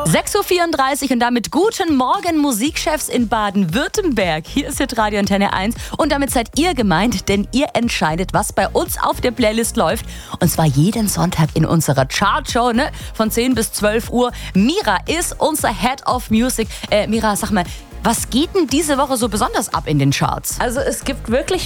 6:34 Uhr und damit guten Morgen, Musikchefs in Baden-Württemberg. Hier ist Hitradio Antenne 1 und damit seid ihr gemeint, denn ihr entscheidet, was bei uns auf der Playlist läuft. Und zwar jeden Sonntag in unserer Chartshow, ne? Von 10 bis 12 Uhr. Mira ist unser Head of Music. Mira, sag mal, was geht denn diese Woche so besonders ab in den Charts? Also es gibt wirklich